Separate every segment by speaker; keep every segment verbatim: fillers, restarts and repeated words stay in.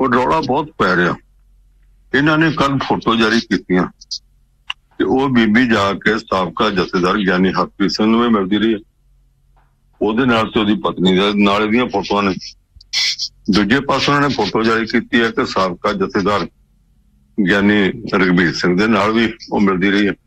Speaker 1: ਉਹ ਰੌਲਾ ਬਹੁਤ ਪੈ ਰਿਹਾ। ਇਹਨਾਂ ਨੇ ਕੱਲ ਫੋਟੋ ਜਾਰੀ ਕੀਤੀਆਂ ਤੇ ਉਹ ਬੀਬੀ ਜਾ ਕੇ ਸਾਬਕਾ ਜਥੇਦਾਰ ਗਿਆਨੀ ਹਰਪ੍ਰੀਤ ਸਿੰਘ ਨੂੰ ਵੀ ਮਿਲਦੀ ਰਹੀ ਹੈ। ਉਹਦੇ ਨਾਲ ਤੇ ਉਹਦੀ ਪਤਨੀ ਦੇ ਨਾਲ ਦੀਆਂ ਫੋਟੋਆਂ ਨੇ। ਦੂਜੇ ਪਾਸੇ ਉਹਨਾਂ ਨੇ ਫੋਟੋ ਜਾਰੀ ਕੀਤੀ ਹੈ ਕਿ ਸਾਬਕਾ ਜਥੇਦਾਰ ਗਿਆਨੀ ਰਘਬੀਰ ਸਿੰਘ ਦੇ ਨਾਲ ਵੀ ਉਹ ਮਿਲਦੀ ਰਹੀ ਹੈ।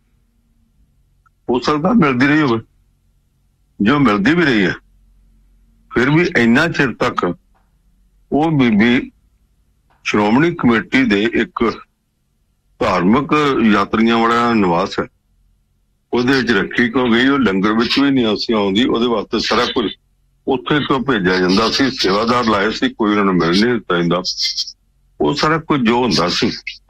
Speaker 1: ਹੋ ਸਕਦਾ ਮਿਲਦੀ ਰਹੀ ਹੋਵੇ। ਜੋ ਮਿਲਦੀ ਵੀ ਰਹੀ ਹੈ ਫਿਰ ਵੀ ਇੰਨਾ ਚਿਰ ਤੱਕ ਉਹ ਬੀਬੀ ਸ਼੍ਰੋਮਣੀ ਕਮੇਟੀ ਦੇ ਇੱਕ ਧਾਰਮਿਕ ਯਾਤਰੀਆਂ ਵਾਲਾ ਨਿਵਾਸ ਹੈ ਉਹਦੇ ਵਿੱਚ ਰੱਖੀ ਕਿਉਂ ਗਈ। ਉਹ ਲੰਗਰ ਵਿੱਚ ਵੀ ਨਹੀਂ ਅਸੀਂ ਆਉਂਦੀ। ਉਹਦੇ ਵਾਸਤੇ ਸਾਰਾ ਕੁਝ ਉੱਥੇ ਤੋਂ ਭੇਜਿਆ ਜਾਂਦਾ ਸੀ। ਸੇਵਾਦਾਰ ਲਾਏ ਸੀ, ਕੋਈ ਉਹਨਾਂ ਨੂੰ ਮਿਲ ਨਹੀਂ ਦਿੱਤਾ ਜਾਂਦਾ। ਉਹ ਸਾਰਾ ਕੁਝ ਜੋ ਹੁੰਦਾ ਸੀ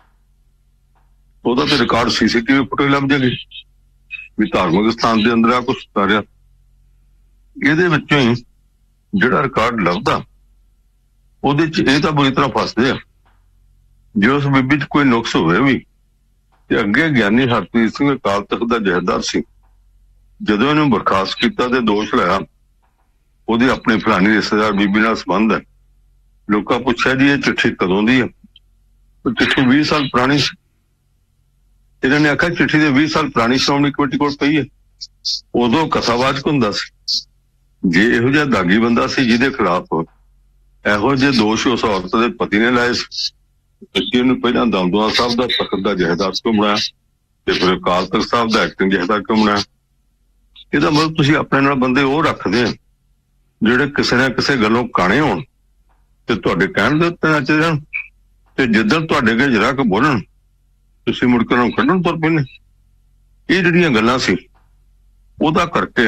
Speaker 1: ਉਹਦਾ ਤੇ ਰਿਕਾਰਡ ਸੀਸੀਟੀਵੀ ਫੁਟੇਜ ਲੱਭ ਜਾਏਗੀ ਵੀ ਧਾਰਮਿਕ ਸਥਾਨ ਦੇ ਅੰਦਰ ਆ ਕੁਛ ਕਰ ਰਿਹਾ। ਇਹਦੇ ਵਿੱਚੋਂ ਹੀ ਜਿਹੜਾ ਰਿਕਾਰਡ ਲੱਭਦਾ ਉਹਦੇ ਚ ਇਹ ਤਾਂ ਬੁਰੀ ਤਰ੍ਹਾਂ ਫਸਦੇ ਆ। ਜੇ ਉਸ ਬੀਬੀ ਚ ਕੋਈ ਨੁਕਸ ਹੋਵੇ ਵੀ ਤੇ ਅੱਗੇ ਗਿਆਨੀ ਹਰਪ੍ਰੀਤ ਸਿੰਘ ਅਕਾਲ ਤਖਤ ਦਾ ਜਥੇਦਾਰ ਸੀ, ਜਦੋਂ ਇਹਨੂੰ ਬਰਖਾਸਤ ਕੀਤਾ ਤੇ ਦੋਸ਼ ਲਾਇਆ ਉਹਦੀ ਆਪਣੀ ਫਲਾਣੀ ਰਿਸ਼ਤੇਦਾਰ ਬੀਬੀ ਨਾਲ ਸੰਬੰਧ ਹੈ। ਲੋਕਾਂ ਪੁੱਛਿਆ ਜੀ ਇਹ ਚਿੱਠੀ ਕਦੋਂ ਦੀ ਹੈ? ਉਹ ਚਿੱਠੀ ਵੀਹ ਸਾਲ ਪੁਰਾਣੀ ਸੀ। ਇਹਨਾਂ ਨੇ ਆਖਿਆ ਚਿੱਠੀ ਦੇ ਵੀਹ ਸਾਲ ਪੁਰਾਣੀ ਸ਼੍ਰੋਮਣੀ ਕਮੇਟੀ ਕੋਲ ਪਈ ਹੈ। ਉਦੋਂ ਕਥਾਵਾਚਕ ਹੁੰਦਾ ਸੀ। ਜੇ ਇਹੋ ਜਿਹਾ ਦਾਗੀ ਬੰਦਾ ਸੀ ਜਿਹਦੇ ਖਿਲਾਫ ਇਹੋ ਜਿਹੇ ਦੋਸ਼ ਉਸ ਔਰਤ ਦੇ ਪਤੀ ਨੇ ਲਾਏ ਸੀ, ਅਸੀਂ ਇਹਨੂੰ ਪਹਿਲਾਂ ਦਮਦਮਾ ਸਾਹਿਬ ਦਾ ਤਖਤ ਦਾ ਜਥੇਦਾਰ ਕਿਉਂ ਬਣਾਇਆ ਤੇ ਫਿਰ ਅਕਾਲ ਤਖਤ ਸਾਹਿਬ ਦਾ ਐਕਟਿੰਗ ਜਥੇਦਾਰ ਕਿਉਂ ਬਣਾਇਆ? ਇਹਦਾ ਮਤਲਬ ਤੁਸੀਂ ਆਪਣੇ ਨਾਲ ਬੰਦੇ ਉਹ ਰੱਖਦੇ ਆ ਜਿਹੜੇ ਕਿਸੇ ਨਾ ਕਿਸੇ ਗੱਲੋਂ ਕਾਣੇ ਹੋਣ ਤੇ ਤੁਹਾਡੇ ਕਹਿਣ ਦੇ ਉੱਤੇ ਨੱਚ ਜਾਣ ਤੇ ਜਿੱਦਣ ਤੁਹਾਡੇ ਅੱਗੇ ਜਰਾ ਕੇ ਬੋਲਣ ਤੁਸੀਂ ਮੁੜ ਕੇ ਉਹਨਾਂ ਨੂੰ ਕੱਢਣ ਤੁਰ ਪੈਂਦੇ। ਇਹ ਜਿਹੜੀਆਂ ਗੱਲਾਂ ਸੀ ਉਹਦਾ ਕਰਕੇ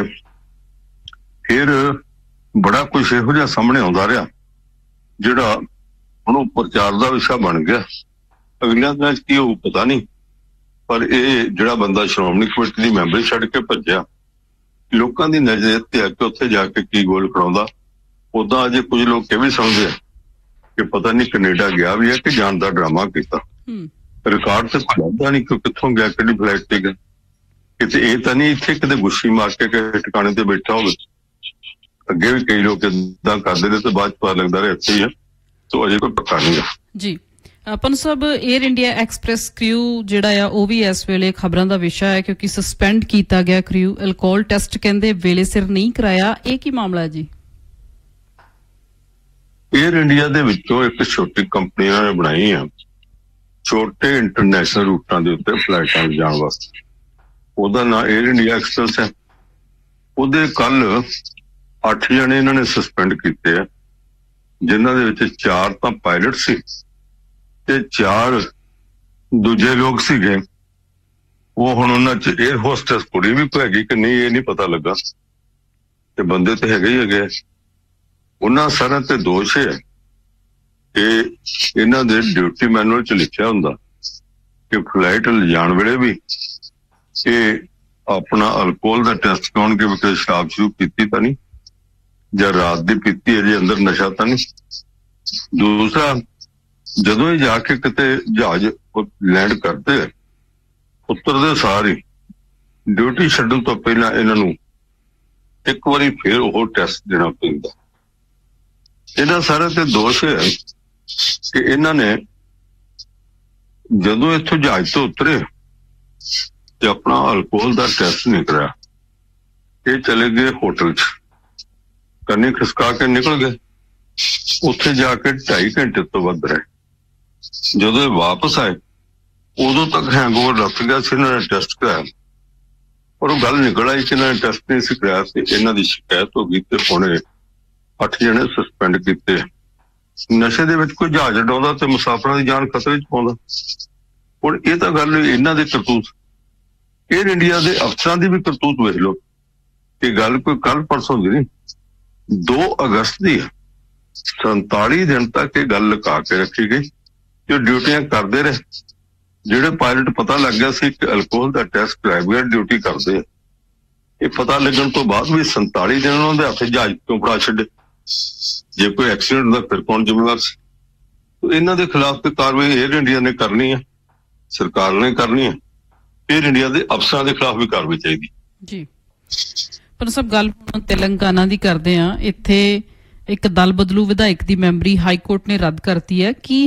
Speaker 1: ਫਿਰ ਬੜਾ ਕੁਛ ਇਹੋ ਜਿਹਾ ਸਾਹਮਣੇ ਆਉਂਦਾ ਰਿਹਾ ਜਿਹੜਾ ਹੁਣ ਉਹ ਪ੍ਰਚਾਰ ਦਾ ਵਿਸ਼ਾ ਬਣ ਗਿਆ। ਅਗਲਿਆਂ ਦਿਨਾਂ ਚ ਕੀ ਹੋਊ ਪਤਾ ਨਹੀਂ, ਪਰ ਇਹ ਜਿਹੜਾ ਬੰਦਾ ਸ਼੍ਰੋਮਣੀ ਕਮੇਟੀ ਦੀ ਮੈਂਬਰੀ ਛੱਡ ਕੇ ਭੱਜਿਆ ਲੋਕਾਂ ਦੀ ਨਜ਼ਰ ਤੇ ਆ ਕੇ ਉੱਥੇ ਜਾ ਕੇ ਕੀ ਗੋਲ ਖੜਾਉਂਦਾ। ਉਦਾਂ ਅਜੇ ਕੁਝ ਲੋਕ ਇਹ ਵੀ ਸਮਝਦੇ ਆ ਕਿ ਪਤਾ ਨਹੀਂ ਕੈਨੇਡਾ ਗਿਆ ਵੀ ਹੈ ਕਿ ਜਾਣ ਦਾ ਡਰਾਮਾ ਕੀਤਾ। ਰਿਕਾਰਡ ਤੇ ਲੱਭਦਾ ਨਹੀਂ ਕਿ ਕਿੱਥੋਂ ਗਿਆ, ਕਿਹੜੀ ਫਲਾਈਟ ਤੇ ਗਿਆ। ਕਿਤੇ ਇਹ ਤਾਂ ਨਹੀਂ ਇੱਥੇ ਕਿਤੇ ਗੁੱਛੀ ਮਾਰ ਕੇ ਕਿਸੇ ਟਿਕਾਣੇ ਤੇ ਬੈਠਾ ਹੋਵੇ। ਅੱਗੇ ਵੀ ਕਈ ਲੋਕ ਏਦਾਂ ਕਰਦੇ ਨੇ ਤੇ ਬਾਅਦ ਚ ਪਤਾ ਲੱਗਦਾ ਰਿਹਾ ਇੱਥੇ ਹੀ ਆ। ਸੋ ਅਜੇ ਕੋਈ ਪੱਕਾ ਨਹੀਂ
Speaker 2: ਜੀ। ਪੰਨੂ ਸਾਹਿਬ, 에ਅਰ ਇੰਡੀਆ ਐਕਸਪ੍ਰੈਸ ਕ੍ਰਿਊ ਜਿਹੜਾ ਆ ਉਹ ਵੀ ਇਸ ਵੇਲੇ ਖਬਰਾਂ ਦਾ ਵਿਸ਼ਾ ਹੈ ਕਿਉਂਕਿ ਸਸਪੈਂਡ ਕੀਤਾ ਗਿਆ ਕ੍ਰਿਊ। ਅਲਕੋਹਲ ਟੈਸਟ ਕਹਿੰਦੇ ਵੇਲੇ ਸਿਰ ਨਹੀਂ ਕਰਾਇਆ। ਇਹ ਕੀ ਮਾਮਲਾ ਹੈ ਜੀ?
Speaker 1: 에ਅਰ ਇੰਡੀਆ ਦੇ ਵਿੱਚੋਂ ਇੱਕ ਛੋਟੀ ਕੰਪਨੀ ਨੇ ਬਣਾਈ ਆ ਛੋਟੇ ਇੰਟਰਨੈਸ਼ਨਲ ਰੂਟਾਂ ਦੇ ਉੱਤੇ ਫਲਾਈਟਾਂ ਜਾਣ ਵਾਸਤੇ। ਉਹਦਾ ਨਾਂ 에ਅਰ ਇੰਡੀਆ ਐਕਸਪ੍ਰੈਸ ਹੈ। ਉਹਦੇ ਕੱਲ ਅੱਠ ਜਣੇ ਇਹਨਾਂ ਨੇ ਸਸਪੈਂਡ ਕੀਤੇ ਆ, ਜਿਨ੍ਹਾਂ ਦੇ ਵਿੱਚ ਚਾਰ ਤਾਂ ਪਾਇਲਟ ਸੀ ਤੇ ਚਾਰ ਦੂਜੇ ਲੋਕ ਸੀਗੇ। ਉਹ ਹੁਣ ਉਹਨਾਂ ਚ 에ਅਰ ਹੋਸਟੈਸ ਕੁੜੀ ਵੀ ਹੈਗੀ ਕਿ ਨਹੀਂ ਇਹ ਨਹੀਂ ਪਤਾ ਲੱਗਾ, ਤੇ ਬੰਦੇ ਤੇ ਹੈਗੇ ਹੀ ਹੈਗੇ। ਉਹਨਾਂ ਸਾਰਿਆਂ ਤੇ ਦੋਸ਼ ਹੈ ਕਿ ਇਹਨਾਂ ਦੇ ਡਿਊਟੀ ਮੈਨੂਅਲ ਚ ਲਿਖਿਆ ਹੁੰਦਾ ਕਿ ਫਲਾਈਟ ਲਿਜਾਣ ਵੇਲੇ ਵੀ ਇਹ ਆਪਣਾ ਅਲਕੋਹਲ ਦਾ ਟੈਸਟ ਕਰਾਉਣਗੇ ਵੀ ਕੋਈ ਸ਼ਰਾਬ ਸ਼ੁਰੂ ਪੀਤੀ ਤਾਂ ਨਹੀਂ ਜਾਂ ਰਾਤ ਦੀ ਪੀਤੀ ਹੈ ਜੀ, ਅੰਦਰ ਨਸ਼ਾ ਤਾਂ ਨਹੀਂ। ਦੂਸਰਾ, ਜਦੋਂ ਇਹ ਜਾ ਕੇ ਕਿਤੇ ਜਹਾਜ਼ ਲੈਂਡ ਕਰਦੇ ਉਤਰਦੇ ਸਾਰ ਹੀ ਡਿਊਟੀ ਛੱਡਣ ਤੋਂ ਪਹਿਲਾਂ ਇਹਨਾਂ ਨੂੰ ਇੱਕ ਵਾਰੀ ਫਿਰ ਉਹ ਟੈਸਟ ਦੇਣਾ ਪੈਂਦਾ। ਇਹਨਾਂ ਸਾਰਿਆਂ ਤੇ ਦੋਸ਼ ਹੈ ਕਿ ਇਹਨਾਂ ਨੇ ਜਦੋਂ ਇੱਥੋਂ ਜਹਾਜ਼ ਤੋਂ ਉਤਰੇ ਤੇ ਆਪਣਾ ਅਲਕੋਹਲ ਦਾ ਟੈਸਟ ਨਹੀਂ ਕਰਾਇਆ। ਇਹ ਚਲੇ ਗਏ ਹੋਟਲ ਚ, ਕੰਨੀ ਖਿਸਕਾ ਕੇ ਨਿਕਲ ਗਏ। ਉੱਥੇ ਜਾ ਕੇ ਢਾਈ ਘੰਟੇ ਤੋਂ ਵੱਧ ਰਹੇ। ਜਦੋਂ ਇਹ ਵਾਪਸ ਆਏ ਉਦੋਂ ਤੱਕ ਹੈਂਗਓਵਰ ਲੱਥ ਗਿਆ ਸੀ। ਇਹਨਾਂ ਨੇ ਟੈਸਟ ਕਰਾਇਆ ਪਰ ਉਹ ਗੱਲ ਨਿਕਲ ਆਈ ਕਿ ਇਹਨਾਂ ਨੇ ਟੈਸਟ ਨਹੀਂ ਸੀ ਕਰਾਇਆ ਤੇ ਇਹਨਾਂ ਦੀ ਸ਼ਿਕਾਇਤ ਹੋ ਗਈ ਤੇ ਹੁਣੇ ਅੱਠ ਜਣੇ ਸਸਪੈਂਡ ਕੀਤੇ। ਨਸ਼ੇ ਦੇ ਵਿੱਚ ਕੋਈ ਜਹਾਜ਼ ਉਡਾਉਂਦਾ ਤੇ ਮੁਸਾਫਰਾਂ ਦੀ ਜਾਨ ਖਤਰੇ ਚ ਪਾਉਂਦਾ। ਹੁਣ ਇਹ ਤਾਂ ਗੱਲ ਇਹਨਾਂ ਦੇ ਕਰਤੂਤ, 에ਅਰ ਇੰਡੀਆ ਦੇ ਅਫਸਰਾਂ ਦੀ ਵੀ ਕਰਤੂਤ ਵੇਖ ਲਓ। ਇਹ ਗੱਲ ਕੋਈ ਕੱਲ ਪਰਸੋਂ ਦੀ ਨਹੀਂ, ਦੋ ਅਗਸਤ ਦੀ ਹੈ। ਸੰਤਾਲੀ ਦਿਨ ਤੱਕ ਇਹ ਗੱਲ ਲੁਕਾ ਕੇ ਰੱਖੀ ਗਈ ਕਿ ਡਿਊਟੀਆਂ ਕਰਦੇ ਰਹੇ। ਜਿਹੜੇ ਪਾਇਲਟ ਪਤਾ ਲੱਗ ਗਿਆ ਸੀ ਕਿ ਅਲਕੋਹਲ ਦਾ ਟੈਸਟ ਕਰਾਇਆ ਬਗੈਰ ਡਿਊਟੀ ਕਰਦੇ ਆ, ਇਹ ਪਤਾ ਲੱਗਣ ਤੋਂ ਬਾਅਦ ਵੀ ਸੰਤਾਲੀ ਦਿਨ ਉਹਨਾਂ ਦੇ ਹੱਥ ਜਹਾਜ਼ ਕਿਉਂ ਫੜਾ ਛੱਡੇ? ਜੇ ਕੋਈ ਐਕਸੀਡੈਂਟ ਦਾ ਫਿਰ ਕੌਣ ਜ਼ਿੰਮੇਵਾਰ ਸੀ? ਇਹਨਾਂ ਦੇ ਖਿਲਾਫ ਤੇ ਕਾਰਵਾਈ 에ਅਰ ਇੰਡੀਆ ਨੇ ਕਰਨੀ ਹੈ, ਸਰਕਾਰ ਨੇ ਕਰਨੀ ਹੈ। 에ਅਰ ਇੰਡੀਆ ਦੇ ਅਫਸਰਾਂ ਦੇ ਖਿਲਾਫ ਵੀ ਕਾਰਵਾਈ ਚਾਹੀਦੀ
Speaker 2: ਜੀ। ਪਰ ਸਭ ਗੱਲ ਹੁਣ ਤੇਲੰਗਾਨਾ ਦੀ ਕਰਦੇ ਆ। ਇੱਥੇ ਇੱਕ ਦਲ ਬਦਲੂ ਵਿਧਾਇਕ ਦੀ ਮੈਂਬਰੀ ਹਾਈ ਕੋਰਟ ਨੇ ਰੱਦ ਕਰਤੀ ਹੈ। ਕੀ